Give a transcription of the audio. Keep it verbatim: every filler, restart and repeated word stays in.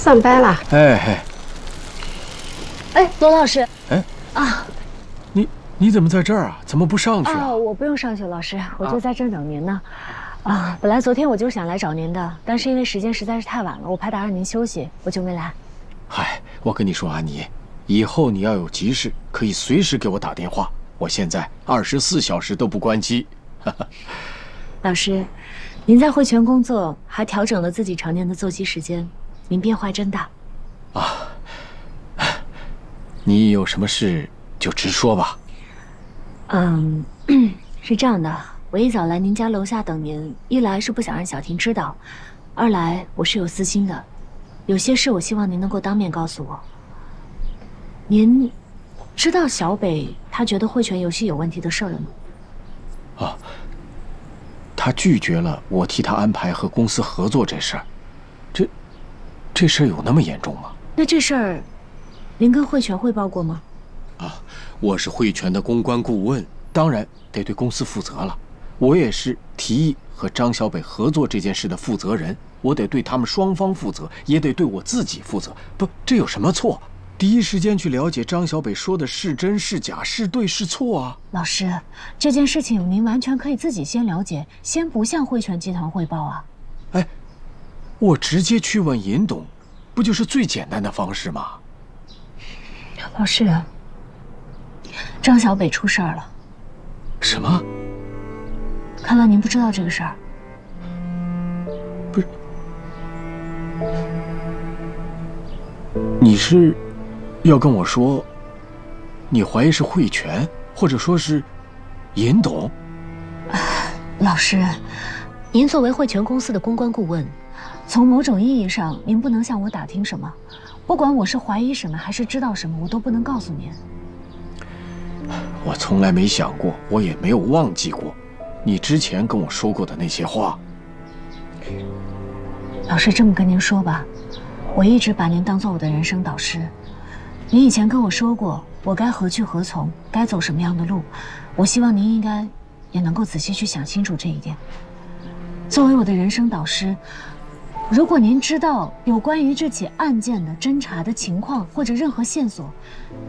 上班了。 哎哎哎，罗老师。 哎啊， 你你怎么在这儿啊？怎么不上去啊？ 啊，我不用上去，老师，我就在这儿等您呢。啊，本来昨天我就想来找您的，但是因为时间实在是太晚了，我怕打扰您休息，我就没来。 嗨，我跟你说，安妮，以后你要有急事，可以随时给我打电话，我现在二十四小时都不关机。 老师，您在汇泉工作，还调整了自己常年的作息时间，您变化真大。 啊，你有什么事就直说吧。 嗯，是这样的，我一早来您家楼下等您，一来是不想让小婷知道，二来我是有私心的，有些事我希望您能够当面告诉我。您知道小北他觉得汇泉游戏有问题的事了吗？ 啊，他拒绝了我替他安排和公司合作这事儿，这这事儿有那么严重吗？ 那这事儿，您跟汇泉汇报过吗？ 啊，我是汇泉的公关顾问，当然得对公司负责了。我也是提议和张小北合作这件事的负责人，我得对他们双方负责，也得对我自己负责。不，这有什么错？第一时间去了解张小北说的是真是假，是对是错啊。 老师，这件事情您完全可以自己先了解，先不向汇泉集团汇报啊。 哎，我直接去问尹董，不就是最简单的方式吗？ 老师，张小北出事儿了。 什么？ 看来您不知道这个事儿。 不是，你是要跟我说，你怀疑是汇泉，或者说是尹董？ 老师，您作为汇泉公司的公关顾问，从某种意义上，您不能向我打听什么。不管我是怀疑什么还是知道什么，我都不能告诉您。 我从来没想过，我也没有忘记过你之前跟我说过的那些话。 老师，这么跟您说吧，我一直把您当做我的人生导师。您以前跟我说过，我该何去何从，该走什么样的路。我希望您应该也能够仔细去想清楚这一点。作为我的人生导师，如果您知道有关于这起案件的侦查的情况或者任何线索，